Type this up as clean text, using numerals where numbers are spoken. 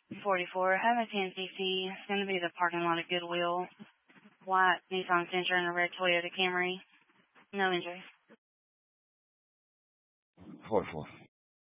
44, have a 10cc. It's going to be the parking lot of Goodwill. White Nissan Sentra and a red Toyota Camry. No injuries. 44.